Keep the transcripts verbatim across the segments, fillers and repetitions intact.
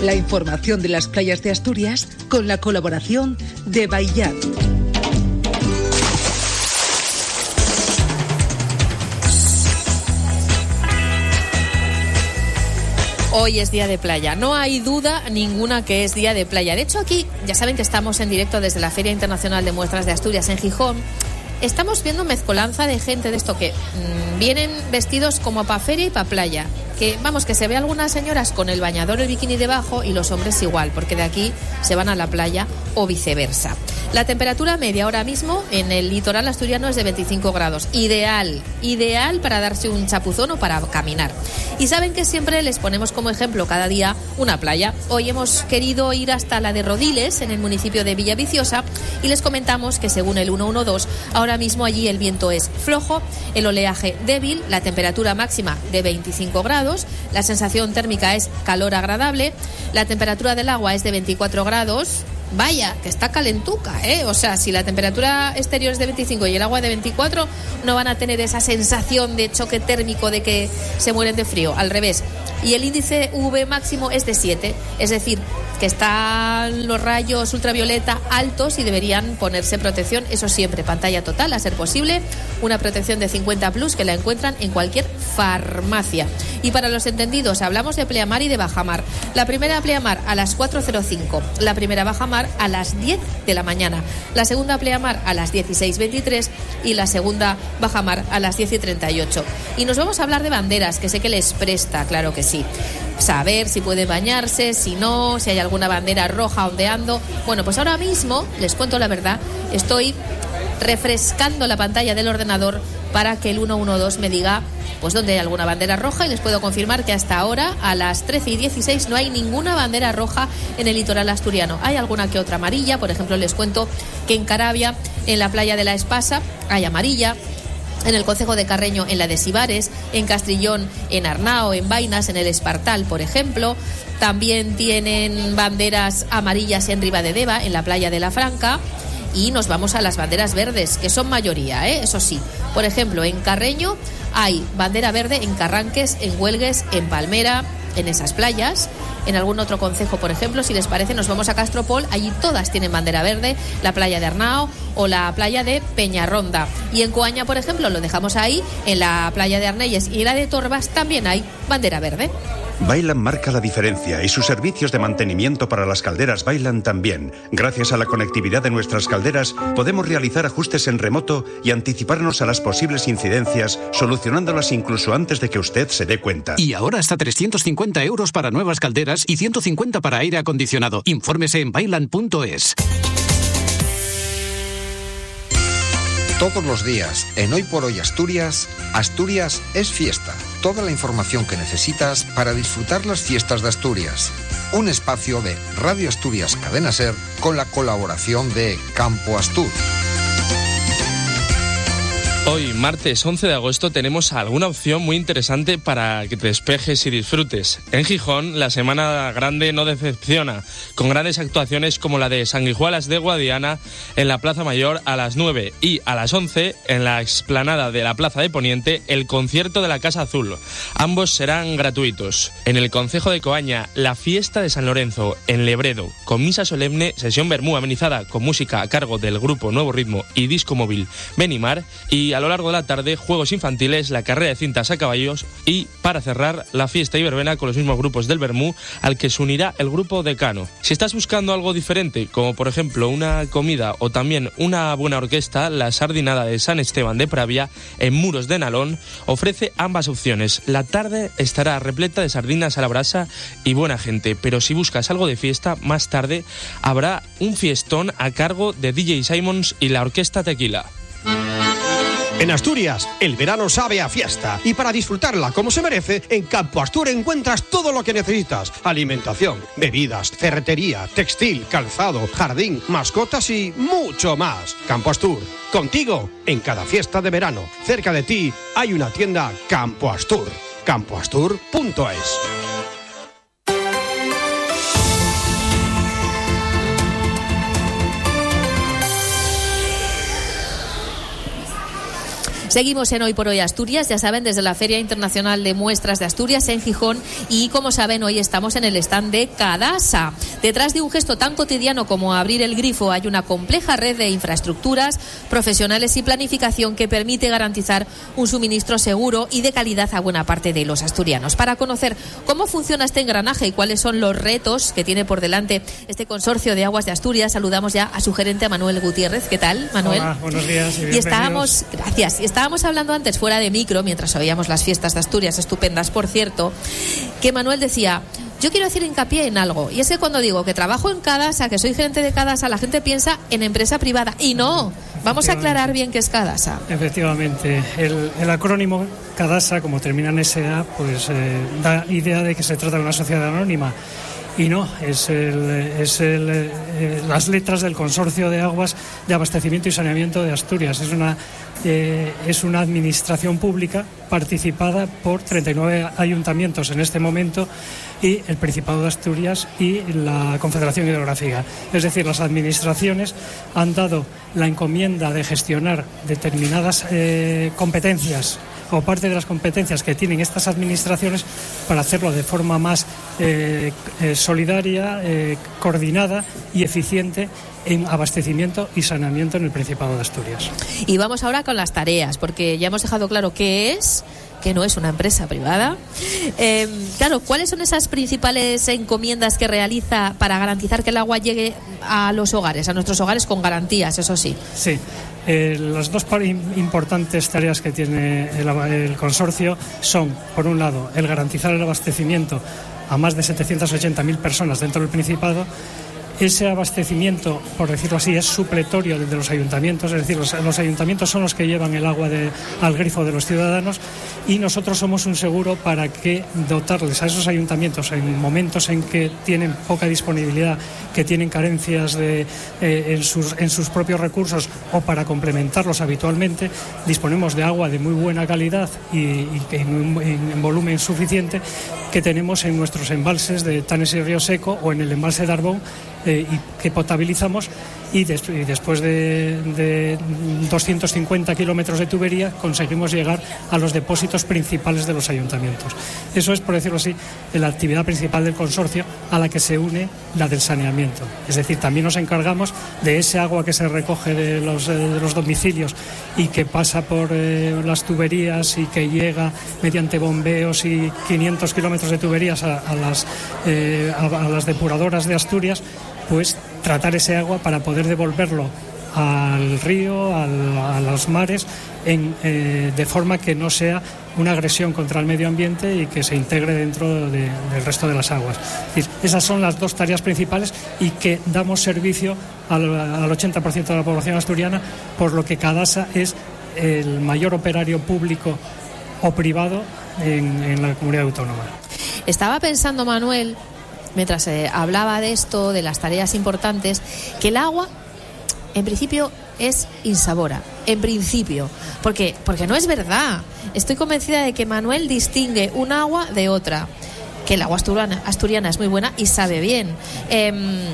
La información de las playas de Asturias con la colaboración de Baillat. Hoy es día de playa, no hay duda ninguna que es día de playa. De hecho, aquí ya saben que estamos en directo desde la Feria Internacional de Muestras de Asturias en Gijón. Estamos viendo mezcolanza de gente de esto que mmm, vienen vestidos como pa' feria y pa' playa. Que vamos, que se ve algunas señoras con el bañador o el bikini debajo y los hombres igual, porque de aquí se van a la playa o viceversa. La temperatura media ahora mismo en el litoral asturiano es de veinticinco grados. Ideal, ideal para darse un chapuzón o para caminar. Y saben que siempre les ponemos como ejemplo cada día una playa. Hoy hemos querido ir hasta la de Rodiles, en el municipio de Villaviciosa, y les comentamos que según el ciento doce, ahora mismo allí el viento es flojo, el oleaje débil, la temperatura máxima de veinticinco grados, la sensación térmica es calor agradable, la temperatura del agua es de veinticuatro grados. Vaya, que está calentuca, ¿eh? O sea, si la temperatura exterior es de veinticinco y el agua de veinticuatro, no van a tener esa sensación de choque térmico de que se mueren de frío, al revés. Y el índice U V máximo es de siete, es decir, que están los rayos ultravioleta altos y deberían ponerse protección, eso siempre, pantalla total, a ser posible, una protección de cincuenta plus que la encuentran en cualquier farmacia. Y para los entendidos, hablamos de pleamar y de bajamar. La primera pleamar a las cuatro cero cinco, la primera bajamar a las diez de la mañana, la segunda pleamar a las dieciséis veintitrés y la segunda bajamar a las diez y treinta y ocho. Y nos vamos a hablar de banderas, que sé que les presta, claro que sí. Saber si puede bañarse, si no, si hay alguna bandera roja ondeando. Bueno, pues ahora mismo, les cuento la verdad, estoy refrescando la pantalla del ordenador para que el ciento doce me diga pues dónde hay alguna bandera roja, y les puedo confirmar que hasta ahora, a las trece y dieciséis, no hay ninguna bandera roja en el litoral asturiano. Hay alguna que otra amarilla, por ejemplo, les cuento que en Caravia, en la playa de la Espasa, hay amarilla. En el concejo de Carreño, en la de Sibares, en Castrillón, en Arnao, en Vainas, en el Espartal, por ejemplo. También tienen banderas amarillas en Ribadedeva, en la playa de la Franca. Y nos vamos a las banderas verdes, que son mayoría, ¿eh? Eso sí. Por ejemplo, en Carreño hay bandera verde en Carranques, en Huelgues, en Palmera, en esas playas. En algún otro concejo, por ejemplo, si les parece, nos vamos a Castropol, allí todas tienen bandera verde, la playa de Arnao o la playa de Peñarronda. Y en Coaña, por ejemplo, lo dejamos ahí, en la playa de Arnelles y la de Torbas también hay bandera verde. Bailan marca la diferencia y sus servicios de mantenimiento para las calderas Bailan también. Gracias a la conectividad de nuestras calderas podemos realizar ajustes en remoto y anticiparnos a las posibles incidencias, solucionándolas incluso antes de que usted se dé cuenta. Y ahora hasta trescientos cincuenta euros para nuevas calderas y ciento cincuenta para aire acondicionado. Infórmese en bailan punto es. Todos los días, en Hoy por Hoy Asturias, Asturias es fiesta. Toda la información que necesitas para disfrutar las fiestas de Asturias. Un espacio de Radio Asturias Cadena Ser con la colaboración de Campo Astur. Hoy, martes once de agosto, tenemos alguna opción muy interesante para que te despejes y disfrutes. En Gijón, la Semana Grande no decepciona, con grandes actuaciones como la de Sanguijuelas de Guadiana en la Plaza Mayor a las nueve y a las once, en la explanada de la Plaza de Poniente, el concierto de la Casa Azul. Ambos serán gratuitos. En el concejo de Coaña, la fiesta de San Lorenzo, en Lebredo, con misa solemne, sesión vermú amenizada con música a cargo del grupo Nuevo Ritmo y disco móvil Benimar, y a lo largo de la tarde, juegos infantiles, la carrera de cintas a caballos y, para cerrar, la fiesta y verbena con los mismos grupos del Bermú, al que se unirá el grupo Decano. Si estás buscando algo diferente, como por ejemplo una comida o también una buena orquesta, la Sardinada de San Esteban de Pravia, en Muros de Nalón, ofrece ambas opciones. La tarde estará repleta de sardinas a la brasa y buena gente, pero si buscas algo de fiesta, más tarde habrá un fiestón a cargo de D J Simons y la Orquesta Tequila. En Asturias, el verano sabe a fiesta, y para disfrutarla como se merece, en Campo Astur encuentras todo lo que necesitas: alimentación, bebidas, ferretería, textil, calzado, jardín, mascotas y mucho más. Campo Astur, contigo en cada fiesta de verano. Cerca de ti hay una tienda Campo Astur, campo astur punto es. Seguimos en Hoy por Hoy Asturias, ya saben, desde la Feria Internacional de Muestras de Asturias en Gijón, y como saben, hoy estamos en el stand de Cadasa. Detrás de un gesto tan cotidiano como abrir el grifo hay una compleja red de infraestructuras, profesionales y planificación que permite garantizar un suministro seguro y de calidad a buena parte de los asturianos. Para conocer cómo funciona este engranaje y cuáles son los retos que tiene por delante este consorcio de aguas de Asturias, saludamos ya a su gerente, a Manuel Gutiérrez. ¿Qué tal, Manuel? Hola, buenos días y bienvenidos. Y estábamos, gracias, y estábamos hablando antes fuera de micro, mientras oíamos las fiestas de Asturias, estupendas por cierto, que Manuel decía: yo quiero hacer hincapié en algo, y es que cuando digo que trabajo en Cadasa, que soy gerente de Cadasa, la gente piensa en empresa privada, y no, vamos a aclarar bien qué es Cadasa. Efectivamente, el, el acrónimo Cadasa, como termina en S A, pues eh, da idea de que se trata de una sociedad anónima. Y no, es, el, es el, eh, las letras del Consorcio de Aguas de Abastecimiento y Saneamiento de Asturias. Es una, eh, es una administración pública participada por treinta y nueve ayuntamientos en este momento, y el Principado de Asturias y la Confederación Hidrográfica. Es decir, las administraciones han dado la encomienda de gestionar determinadas eh, competencias o parte de las competencias que tienen estas administraciones para hacerlo de forma más eh, eh, solidaria, eh, coordinada y eficiente en abastecimiento y saneamiento en el Principado de Asturias. Y vamos ahora con las tareas, porque ya hemos dejado claro qué es, que no es una empresa privada. Eh, claro, ¿cuáles son esas principales encomiendas que realiza para garantizar que el agua llegue a los hogares, a nuestros hogares con garantías, eso sí? Sí. Eh, las dos importantes tareas que tiene el, el consorcio son, por un lado, el garantizar el abastecimiento a más de setecientas ochenta mil personas dentro del Principado. Ese abastecimiento, por decirlo así, es supletorio de los ayuntamientos, es decir, los, los ayuntamientos son los que llevan el agua de, al grifo de los ciudadanos, y nosotros somos un seguro para que dotarles a esos ayuntamientos en momentos en que tienen poca disponibilidad, que tienen carencias de, eh, en, sus, en sus propios recursos, o para complementarlos habitualmente. Disponemos de agua de muy buena calidad y, y en, en, en volumen suficiente, que tenemos en nuestros embalses de Tanes y Río Seco o en el embalse de Arbón, eh, y que potabilizamos, y, des, y después de, de doscientos cincuenta kilómetros de tubería conseguimos llegar a los depósitos principales de los ayuntamientos. Eso es, por decirlo así, la actividad principal del consorcio, a la que se une la del saneamiento. Es decir, también nos encargamos de ese agua que se recoge de los, de los domicilios y que pasa por eh, las tuberías y que llega mediante bombeos y quinientos kilómetros de tuberías a, a, las, eh, a, a las depuradoras de Asturias, pues tratar ese agua para poder devolverlo al río, al, a los mares, en, eh, de forma que no sea una agresión contra el medio ambiente y que se integre dentro de, del resto de las aguas. Es decir, esas son las dos tareas principales, y que damos servicio al, al ochenta por ciento de la población asturiana, por lo que Cadasa es el mayor operario público o privado en, en la comunidad autónoma. Estaba pensando, Manuel, mientras eh, hablaba de esto, de las tareas importantes, que el agua, en principio, es insabora. En principio. Porque, porque no es verdad. Estoy convencida de que Manuel distingue un agua de otra. Que el agua asturiana, asturiana es muy buena y sabe bien. Eh,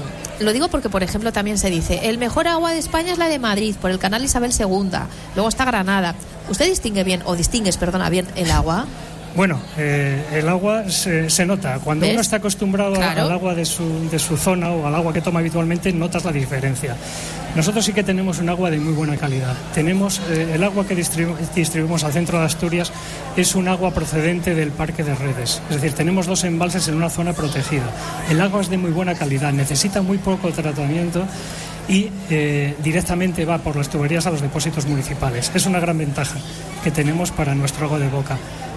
lo digo porque, por ejemplo, también se dice: el mejor agua de España es la de Madrid, por el canal Isabel segunda. Luego está Granada. ¿Usted distingue bien, o distingues, perdona, bien el agua? Bueno, eh, el agua se, se nota. Cuando ¿Ves? Uno está acostumbrado claro. al agua de su, de su zona, o al agua que toma habitualmente, notas la diferencia. Nosotros sí que tenemos un agua de muy buena calidad. Tenemos eh, el agua que distribu- distribuimos al centro de Asturias es un agua procedente del Parque de Redes. Es decir, tenemos dos embalses en una zona protegida. El agua es de muy buena calidad, necesita muy poco tratamiento y eh, directamente va por las tuberías a los depósitos municipales. Es una gran ventaja que tenemos para nuestro agua de boca.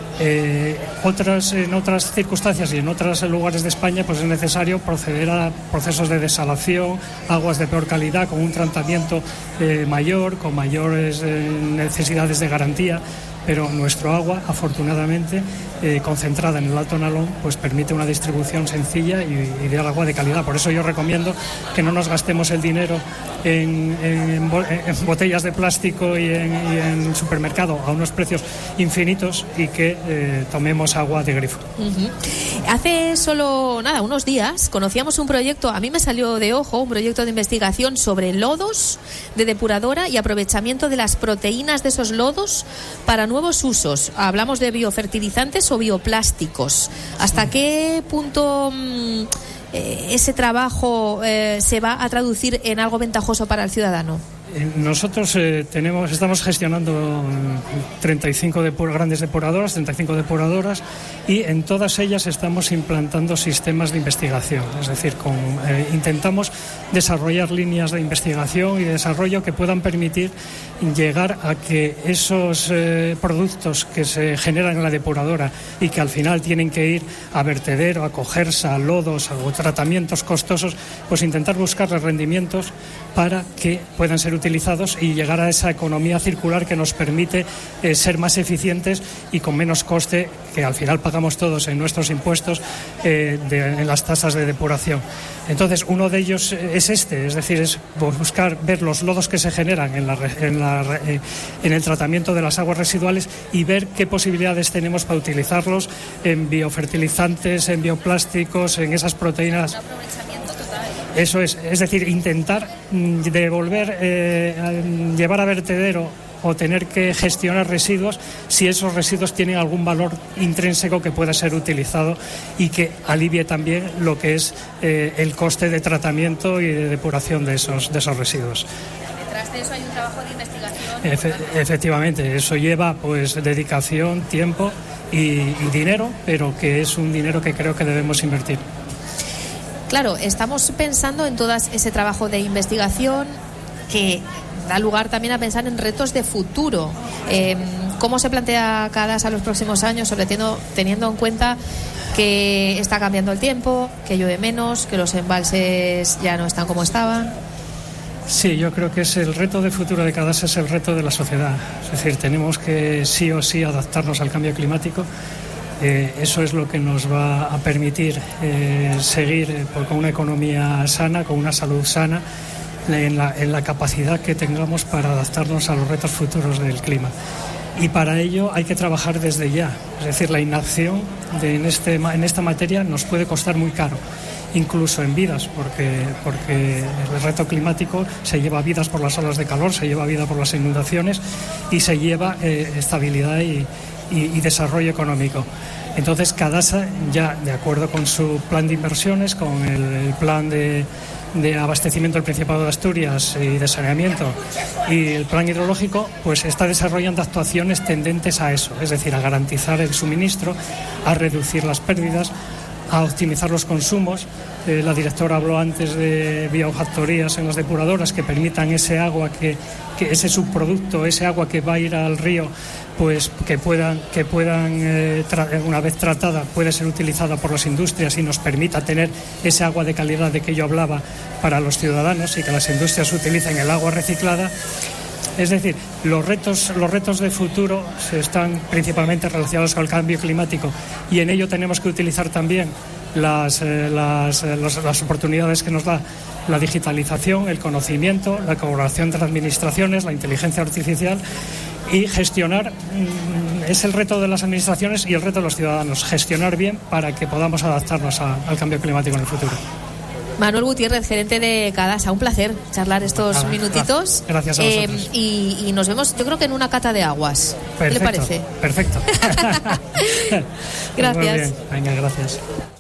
Eh, otras, en otras circunstancias y en otros lugares de España, pues es necesario proceder a procesos de desalación, aguas de peor calidad, con un tratamiento eh, mayor, con mayores eh, necesidades de garantía. pero nuestro agua, afortunadamente, eh, concentrada en el Alto Nalón, pues permite una distribución sencilla y, y de agua de calidad. Por eso yo recomiendo que no nos gastemos el dinero en, en, en botellas de plástico y en, y en supermercado a unos precios infinitos y que eh, tomemos agua de grifo. Uh-huh. Hace solo nada, unos días, conocíamos un proyecto, a mí me salió de ojo, un proyecto de investigación sobre lodos de depuradora y aprovechamiento de las proteínas de esos lodos para nuevos usos. Hablamos de biofertilizantes o bioplásticos. ¿Hasta qué punto mmm, eh, ese trabajo eh, se va a traducir en algo ventajoso para el ciudadano? Nosotros eh, tenemos, estamos gestionando treinta y cinco depur- grandes depuradoras, treinta y cinco depuradoras, y en todas ellas estamos implantando sistemas de investigación. Es decir, con, eh, intentamos desarrollar líneas de investigación y de desarrollo que puedan permitir llegar a que esos eh, productos que se generan en la depuradora y que al final tienen que ir a vertedero, a cogerse a lodos o tratamientos costosos, pues intentar buscarles rendimientos para que puedan ser utilizados y llegar a esa economía circular que nos permite eh, ser más eficientes y con menos coste, que al final pagamos todos en nuestros impuestos, eh, de, en las tasas de depuración. Entonces, uno de ellos es este, es decir, es buscar ver los lodos que se generan en, la, en, la, eh, en el tratamiento de las aguas residuales y ver qué posibilidades tenemos para utilizarlos en biofertilizantes, en bioplásticos, en esas proteínas. Eso es, es decir, intentar devolver, eh, llevar a vertedero o tener que gestionar residuos si esos residuos tienen algún valor intrínseco que pueda ser utilizado y que alivie también lo que es eh, el coste de tratamiento y de depuración de esos, de esos residuos. Detrás de eso hay un trabajo de investigación. Efe, efectivamente, eso lleva pues dedicación, tiempo y, y dinero, pero que es un dinero que creo que debemos invertir. Claro, estamos pensando en todo ese trabajo de investigación que da lugar también a pensar en retos de futuro. Eh, ¿Cómo se plantea Cadasa los próximos años, sobre todo teniendo en cuenta que está cambiando el tiempo, que llueve menos, que los embalses ya no están como estaban? Sí, yo creo que es el reto de futuro de Cadasa, es el reto de la sociedad. Es decir, tenemos que sí o sí adaptarnos al cambio climático. Eh, eso es lo que nos va a permitir eh, seguir eh, con una economía sana, con una salud sana, en la, en la capacidad que tengamos para adaptarnos a los retos futuros del clima. Y para ello hay que trabajar desde ya. Es decir, la inacción de, en, este, en esta materia nos puede costar muy caro, incluso en vidas, porque, porque el reto climático se lleva vidas por las olas de calor, se lleva vida por las inundaciones y se lleva eh, estabilidad y Y, y desarrollo económico. Entonces, Cadasa, ya de acuerdo con su plan de inversiones, con el, el plan de, de abastecimiento del Principado de Asturias y de saneamiento y el plan hidrológico, pues está desarrollando actuaciones tendentes a eso, es decir, a garantizar el suministro, a reducir las pérdidas, a optimizar los consumos. Eh, la directora habló antes de biofactorías en las depuradoras que permitan ese agua, que, que ese subproducto, ese agua que va a ir al río, pues que puedan, que puedan eh, tra- una vez tratada, puede ser utilizada por las industrias y nos permita tener ese agua de calidad de que yo hablaba para los ciudadanos y que las industrias utilicen el agua reciclada. Es decir, los retos, los retos de futuro están principalmente relacionados con el cambio climático y en ello tenemos que utilizar también las, eh, las, eh, los, las oportunidades que nos da la digitalización, el conocimiento, la colaboración entre administraciones, la inteligencia artificial y gestionar. Mmm, es el reto de las administraciones y el reto de los ciudadanos, gestionar bien para que podamos adaptarnos a, al cambio climático en el futuro. Manuel Gutiérrez, gerente de Cadasa, un placer charlar estos ah, minutitos. Gracias a vosotros. Eh, y, y nos vemos, yo creo que en una cata de aguas. Perfecto, ¿qué le parece? Perfecto. Gracias. Muy bien. Venga, gracias.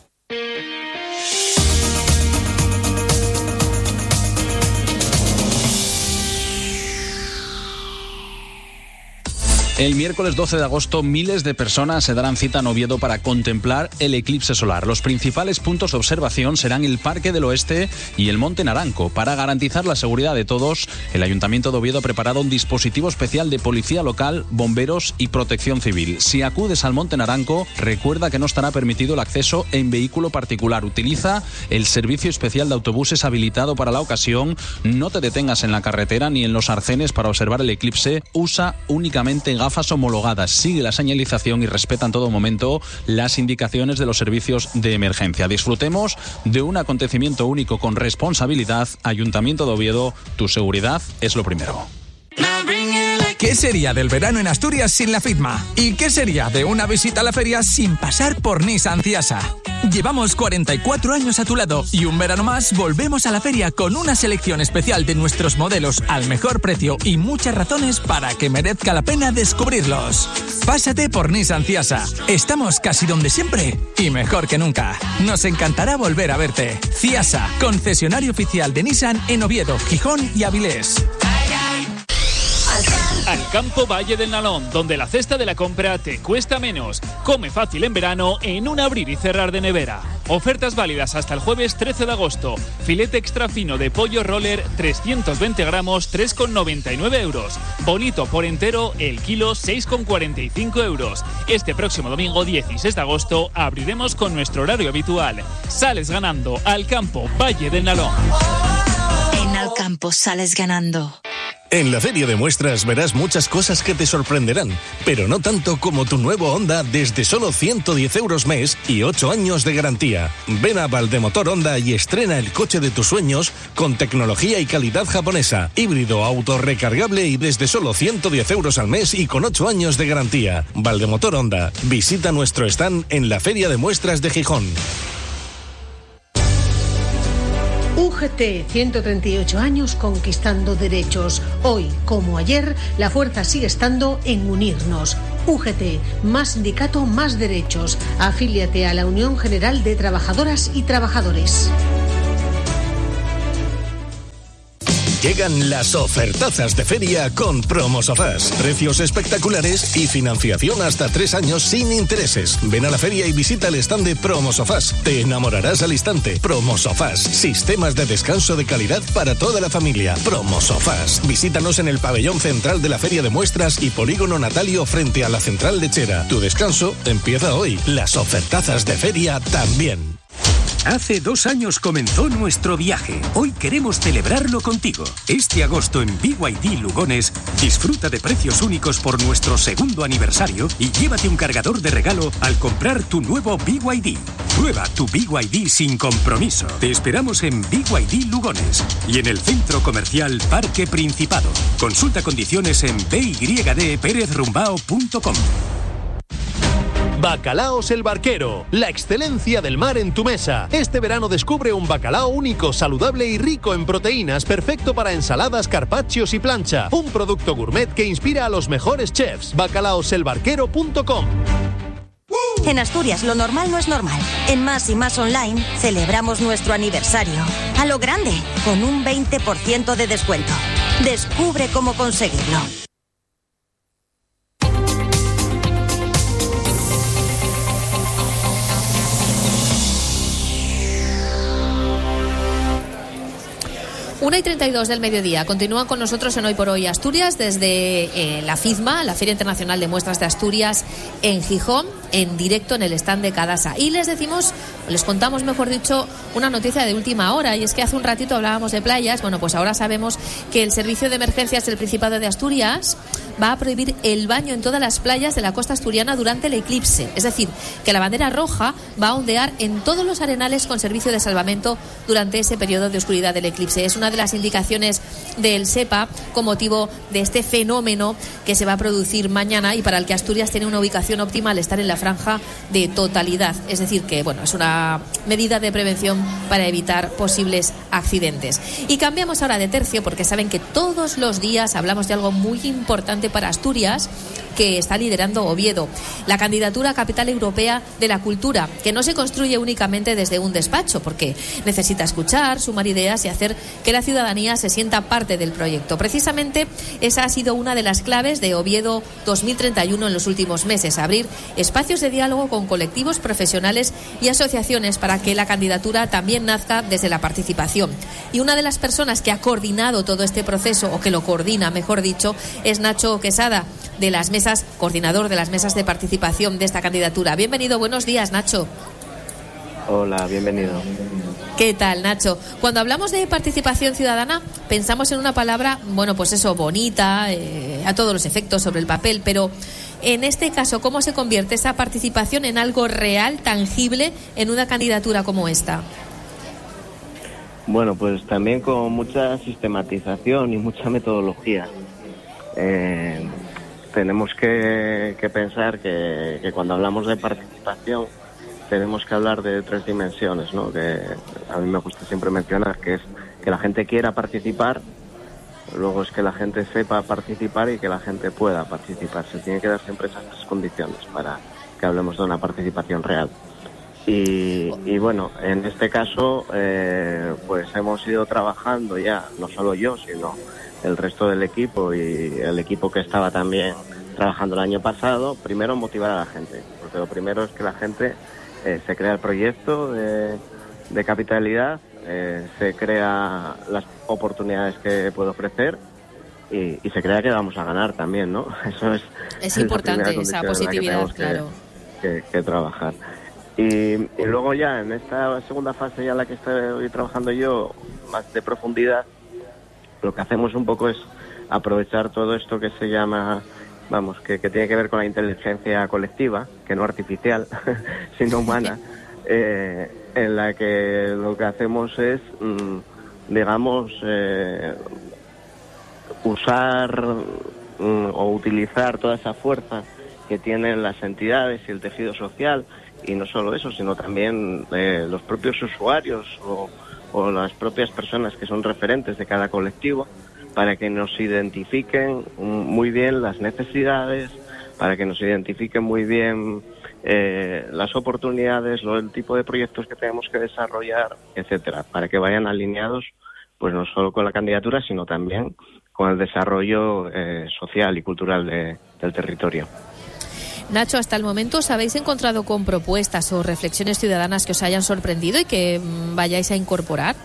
El miércoles doce de agosto, miles de personas se darán cita en Oviedo para contemplar el eclipse solar. Los principales puntos de observación serán el Parque del Oeste y el Monte Naranco. Para garantizar la seguridad de todos, el Ayuntamiento de Oviedo ha preparado un dispositivo especial de policía local, bomberos y protección civil. Si acudes al Monte Naranco, recuerda que no estará permitido el acceso en vehículo particular. Utiliza el servicio especial de autobuses habilitado para la ocasión. No te detengas en la carretera ni en los arcenes para observar el eclipse. Usa únicamente gafas gafas homologadas, sigue la señalización y respeta en todo momento las indicaciones de los servicios de emergencia. Disfrutemos de un acontecimiento único con responsabilidad. Ayuntamiento de Oviedo, tu seguridad es lo primero. ¿Qué sería del verano en Asturias sin la FITMA? ¿Y qué sería de una visita a la feria sin pasar por Nissan Ciasa? Llevamos cuarenta y cuatro años a tu lado y un verano más volvemos a la feria con una selección especial de nuestros modelos al mejor precio y muchas razones para que merezca la pena descubrirlos. Pásate por Nissan Ciasa. Estamos casi donde siempre y mejor que nunca. Nos encantará volver a verte. Ciasa, concesionario oficial de Nissan en Oviedo, Gijón y Avilés. Alcampo Valle del Nalón, donde la cesta de la compra te cuesta menos. Come fácil en verano en un abrir y cerrar de nevera. Ofertas válidas hasta el jueves trece de agosto. Filete extra fino de pollo roller trescientos veinte gramos, tres con noventa y nueve euros. Bonito por entero, el kilo seis con cuarenta y cinco euros. Este próximo domingo dieciséis de agosto abriremos con nuestro horario habitual. Sales ganando. Alcampo Valle del Nalón. En Alcampo sales ganando. En la Feria de Muestras verás muchas cosas que te sorprenderán, pero no tanto como tu nuevo Honda desde solo ciento diez euros mes y ocho años de garantía. Ven a Valdemotor Honda y estrena el coche de tus sueños con tecnología y calidad japonesa, híbrido, auto recargable y desde solo ciento diez euros al mes y con ocho años de garantía. Valdemotor Honda. Visita nuestro stand en la Feria de Muestras de Gijón. U G T, ciento treinta y ocho años conquistando derechos. Hoy, como ayer, la fuerza sigue estando en unirnos. U G T, más sindicato, más derechos. Afíliate a la Unión General de Trabajadoras y Trabajadores. Llegan las ofertazas de feria con Promosofás. Precios espectaculares y financiación hasta tres años sin intereses. Ven a la feria y visita el stand de Promosofás. Te enamorarás al instante. Promosofás. Sistemas de descanso de calidad para toda la familia. Promosofás. Visítanos en el pabellón central de la Feria de Muestras y Polígono Natalio frente a la Central Lechera. Tu descanso empieza hoy. Las ofertazas de feria también. Hace dos años comenzó nuestro viaje. Hoy queremos celebrarlo contigo. Este agosto en B Y D Lugones, disfruta de precios únicos por nuestro segundo aniversario y llévate un cargador de regalo al comprar tu nuevo B Y D. Prueba tu B Y D sin compromiso. Te esperamos en B Y D Lugones y en el Centro Comercial Parque Principado. Consulta condiciones en b y d pérez rumbao punto com. Bacalaos El Barquero, la excelencia del mar en tu mesa. Este verano descubre un bacalao único, saludable y rico en proteínas, perfecto para ensaladas, carpaccios y plancha. Un producto gourmet que inspira a los mejores chefs. bacalaos el barquero punto com. En Asturias lo normal no es normal. En Más y Más Online celebramos nuestro aniversario. A lo grande, con un veinte por ciento de descuento. Descubre cómo conseguirlo. una y treinta y dos del mediodía. Continúan con nosotros en Hoy por Hoy Asturias desde eh, la FITMA, la Feria Internacional de Muestras de Asturias en Gijón, en directo en el stand de Cadasa. Y les decimos, les contamos, mejor dicho, una noticia de última hora, y es que hace un ratito hablábamos de playas. Bueno, pues ahora sabemos que el Servicio de Emergencias del Principado de Asturias va a prohibir el baño en todas las playas de la costa asturiana durante el eclipse. Es decir, que la bandera roja va a ondear en todos los arenales con servicio de salvamento durante ese periodo de oscuridad del eclipse. Es una de las indicaciones del SEPA con motivo de este fenómeno que se va a producir mañana y para el que Asturias tiene una ubicación óptima al estar en la franja de totalidad. Es decir, que bueno, es una medida de prevención para evitar posibles accidentes. Y cambiamos ahora de tercio porque saben que todos los días hablamos de algo muy importante para Asturias que está liderando Oviedo, la candidatura a Capital Europea de la Cultura, que no se construye únicamente desde un despacho, porque necesita escuchar, sumar ideas y hacer que la ciudadanía se sienta parte del proyecto. Precisamente esa ha sido una de las claves de Oviedo dos mil treinta y uno en los últimos meses, abrir espacios de diálogo con colectivos profesionales y asociaciones para que la candidatura también nazca desde la participación. Y una de las personas que ha coordinado todo este proceso, o que lo coordina, mejor dicho, es Nacho Quesada, de las mesas, coordinador de las mesas de participación de esta candidatura. Bienvenido, buenos días, Nacho. Hola, bienvenido. ¿Qué tal, Nacho? Cuando hablamos de participación ciudadana, pensamos en una palabra, bueno, pues eso, bonita, eh, a todos los efectos sobre el papel, pero en este caso, ¿cómo se convierte esa participación en algo real, tangible, en una candidatura como esta? Bueno, pues también con mucha sistematización y mucha metodología. Eh, tenemos que, que pensar que, que cuando hablamos de participación tenemos que hablar de tres dimensiones, ¿no? Que a mí me gusta siempre mencionar, que es que la gente quiera participar, luego es que la gente sepa participar y que la gente pueda participar. Se tienen que dar siempre esas tres condiciones para que hablemos de una participación real. Y, y bueno, en este caso, eh, pues hemos ido trabajando ya, no solo yo, sino el resto del equipo y el equipo que estaba también trabajando el año pasado, primero motivar a la gente, porque lo primero es que la gente eh, se crea el proyecto de, de capitalidad, eh, se crea las oportunidades que puede ofrecer y, y se crea que vamos a ganar también, ¿no? Eso es, es importante, esa positividad, que claro. Que, que, que trabajar. Y, y luego ya en esta segunda fase ya en la que estoy trabajando yo, más de profundidad, lo que hacemos un poco es aprovechar todo esto que se llama, vamos, que, que tiene que ver con la inteligencia colectiva, que no artificial, sino humana, eh, en la que lo que hacemos es, mmm, digamos, eh, usar mmm, o utilizar toda esa fuerza que tienen las entidades y el tejido social, y no solo eso, sino también eh, los propios usuarios o, o las propias personas que son referentes de cada colectivo, para que nos identifiquen muy bien las necesidades, para que nos identifiquen muy bien eh, las oportunidades, lo, el tipo de proyectos que tenemos que desarrollar, etcétera, para que vayan alineados, pues no solo con la candidatura, sino también con el desarrollo eh, social y cultural de, del territorio. Nacho, hasta el momento, ¿os habéis encontrado con propuestas o reflexiones ciudadanas que os hayan sorprendido y que mmm, vayáis a incorporar?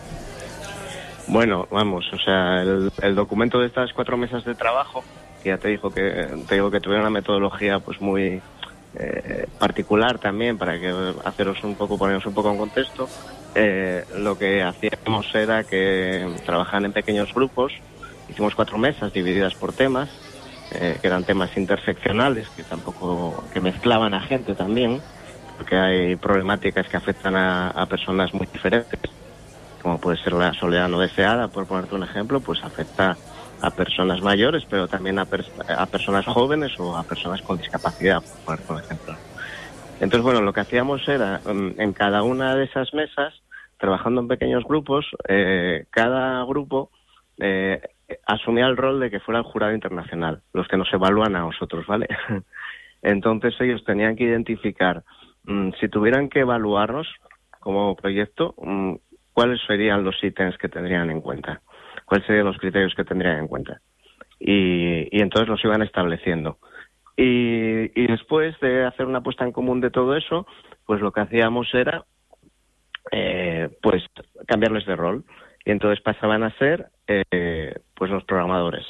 Bueno, vamos, o sea, el, el documento de estas cuatro mesas de trabajo, que ya te digo que te digo que tuviera una metodología pues muy eh, particular también, para que haceros un poco, poneros un poco en contexto, eh, lo que hacíamos era que trabajaban en pequeños grupos, hicimos cuatro mesas divididas por temas, Eh, que eran temas interseccionales, que tampoco, que mezclaban a gente también, porque hay problemáticas que afectan a, a personas muy diferentes, como puede ser la soledad no deseada, por ponerte un ejemplo, pues afecta a personas mayores, pero también a, pers- a personas jóvenes o a personas con discapacidad, por ponerte un ejemplo. Entonces, bueno, lo que hacíamos era, en cada una de esas mesas, trabajando en pequeños grupos, eh, cada grupo eh, asumía el rol de que fuera el jurado internacional, los que nos evalúan a nosotros, ¿vale? Entonces ellos tenían que identificar, mmm, si tuvieran que evaluarnos como proyecto, mmm, cuáles serían los ítems que tendrían en cuenta, cuáles serían los criterios que tendrían en cuenta. Y, y entonces los iban estableciendo. Y, y después de hacer una puesta en común de todo eso, pues lo que hacíamos era, eh, pues, cambiarles de rol. Y entonces pasaban a ser eh, pues los programadores.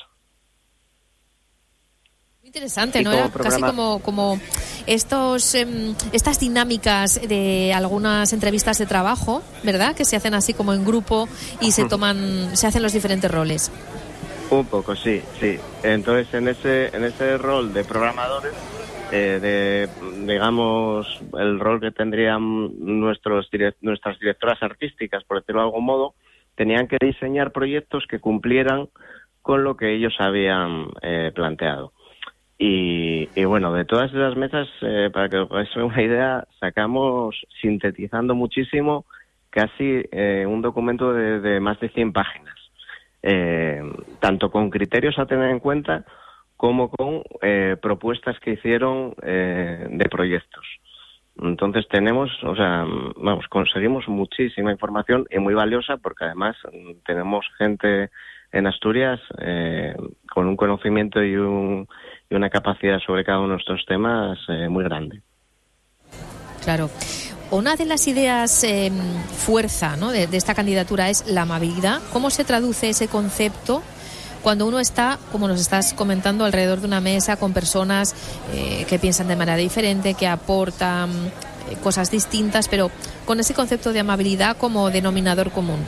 Interesante, ¿no? Era programa... casi como, como estos, eh, estas dinámicas de algunas entrevistas de trabajo, ¿verdad? Que se hacen así como en grupo y se toman, se hacen los diferentes roles. Un poco, sí, sí. Entonces en ese, en ese rol de programadores, eh, de, digamos, el rol que tendrían nuestros direct, nuestras directoras artísticas, por decirlo de algún modo, tenían que diseñar proyectos que cumplieran con lo que ellos habían eh, planteado. Y, y bueno, de todas esas mesas, eh, para que os hagáis una idea, sacamos, sintetizando muchísimo, casi eh, un documento de, de más de cien páginas. Eh, tanto con criterios a tener en cuenta, como con eh, propuestas que hicieron eh, de proyectos. Entonces tenemos, o sea, vamos, conseguimos muchísima información y muy valiosa, porque además tenemos gente en Asturias eh, con un conocimiento y, un, y una capacidad sobre cada uno de estos temas eh, muy grande. Claro. Una de las ideas eh, fuerza, ¿no?, de, de esta candidatura es la amabilidad. ¿Cómo se traduce ese concepto cuando uno está, como nos estás comentando, alrededor de una mesa con personas eh, que piensan de manera diferente, que aportan eh, cosas distintas, pero con ese concepto de amabilidad como denominador común.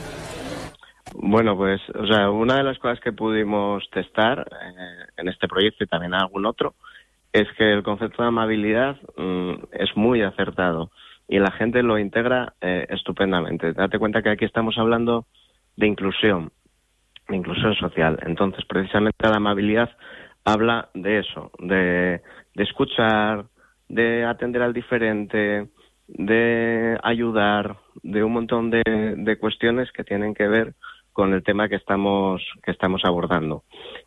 Bueno, pues, o sea, una de las cosas que pudimos testar eh, en este proyecto y también en algún otro es que el concepto de amabilidad mmm, es muy acertado y la gente lo integra eh, estupendamente. Date cuenta que aquí estamos hablando de inclusión, de inclusión social. Entonces, precisamente la amabilidad habla de eso, de, de escuchar, de atender al diferente, de ayudar, de un montón de, de cuestiones que tienen que ver con el tema que estamos que estamos abordando.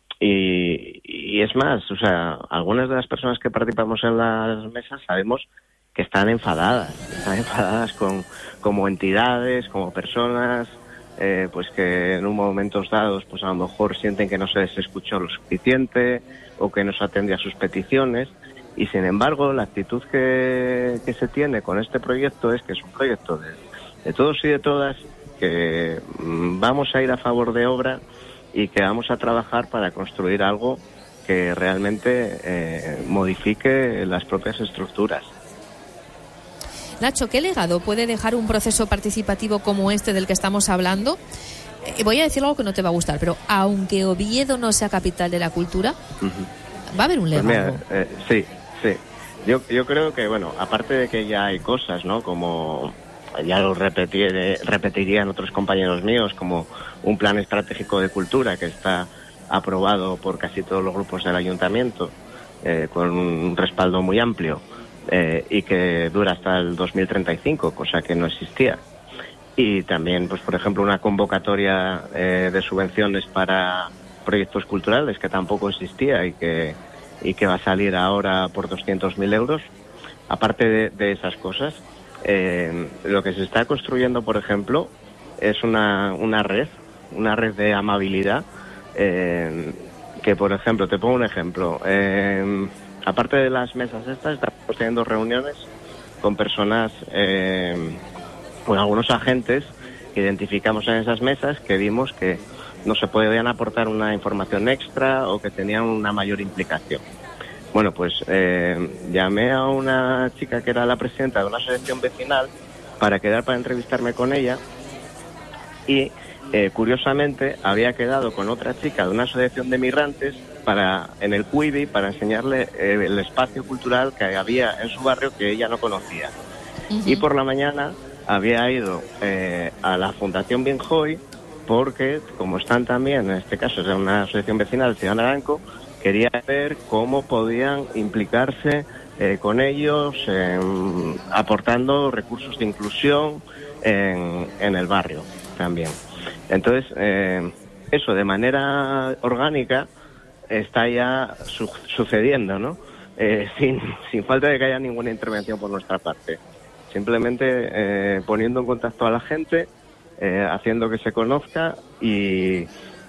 Y, y es más, o sea, algunas de las personas que participamos en las mesas sabemos que están enfadadas, están enfadadas con como entidades, como personas, eh, pues que en un momentos dados, pues a lo mejor sienten que no se les escuchó lo suficiente o que no se atiende a sus peticiones. Y sin embargo, la actitud que, que se tiene con este proyecto es que es un proyecto de, de todos y de todas, que vamos a ir a favor de obra y que vamos a trabajar para construir algo que realmente eh, modifique las propias estructuras. Nacho, ¿qué legado puede dejar un proceso participativo como este del que estamos hablando? Eh, voy a decir algo que no te va a gustar, pero aunque Oviedo no sea capital de la cultura, uh-huh. va a haber un legado. Pues mira, eh, sí, sí. Yo, yo creo que, bueno, aparte de que ya hay cosas, ¿no?, como ya lo repetiré, repetirían otros compañeros míos, como un plan estratégico de cultura que está aprobado por casi todos los grupos del ayuntamiento, eh, con un respaldo muy amplio, eh, y que dura hasta el dos mil treinta y cinco, cosa que no existía. Y también, pues por ejemplo, una convocatoria eh, de subvenciones para proyectos culturales que tampoco existía y que, y que va a salir ahora por doscientos mil euros. Aparte de, de esas cosas, Eh, lo que se está construyendo, por ejemplo, es una, una red, una red de amabilidad, eh, que, por ejemplo, te pongo un ejemplo, eh, aparte de las mesas estas, estamos teniendo reuniones con personas, eh, con algunos agentes que identificamos en esas mesas que vimos que no se podían aportar una información extra o que tenían una mayor implicación. Bueno, pues eh, llamé a una chica que era la presidenta de una asociación vecinal para quedar para entrevistarme con ella y, eh, curiosamente, había quedado con otra chica de una asociación de migrantes para en el Cuivi para enseñarle eh, el espacio cultural que había en su barrio que ella no conocía. Uh-huh. Y por la mañana había ido eh, a la Fundación Binjoy porque, como están también, en este caso es de una asociación vecinal, Ciudad Naranco, quería ver cómo podían implicarse eh, con ellos, eh, aportando recursos de inclusión en, en el barrio también. Entonces, eh, eso de manera orgánica está ya su- sucediendo, ¿no? Eh, sin, sin falta de que haya ninguna intervención por nuestra parte. Simplemente eh, poniendo en contacto a la gente, eh, haciendo que se conozca y...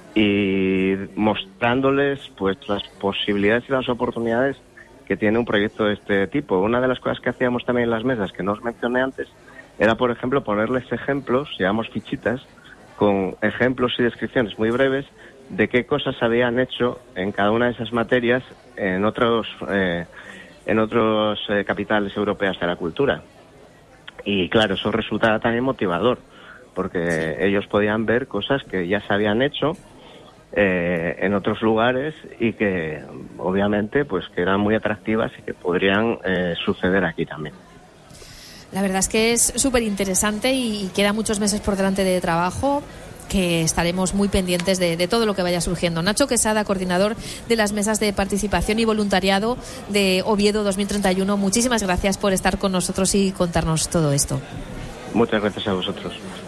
y mostrándoles pues las posibilidades y las oportunidades que tiene un proyecto de este tipo. Una de las cosas que hacíamos también en las mesas, que no os mencioné antes, era, por ejemplo, ponerles ejemplos, llamamos fichitas, con ejemplos y descripciones muy breves de qué cosas habían hecho en cada una de esas materias en otros eh, en otros eh, capitales europeas de la cultura. Y claro, eso resultaba también motivador, porque ellos podían ver cosas que ya se habían hecho Eh, en otros lugares y que obviamente pues que eran muy atractivas y que podrían eh, suceder aquí también. La verdad es que es súper interesante y quedan muchos meses por delante de trabajo que estaremos muy pendientes de, de todo lo que vaya surgiendo. Nacho Quesada, coordinador de las mesas de participación y voluntariado de Oviedo dos mil treinta y uno, muchísimas gracias por estar con nosotros y contarnos todo esto. Muchas gracias a vosotros.